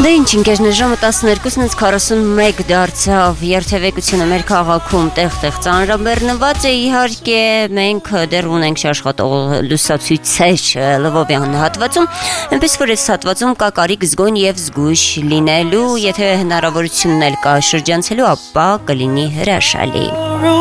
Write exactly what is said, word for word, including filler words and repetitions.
Դե ինչ ինքեջներ ժամը տասներկուսից քառասունմեկ դարձավ երթևեկությունը մեր քաղաքում տեղ-տեղ ծանրաբեռնված է իհարկե մենք դեռ ունենք աշխատող լուսացույցեր Լվովյան հատվածում այնպես որ այս հատվածում կա կարիք զգոն եւ զգույշ լինելու եթե հնարավորությունն էլ կա շրջանցելու ապա կլինի հրաշալի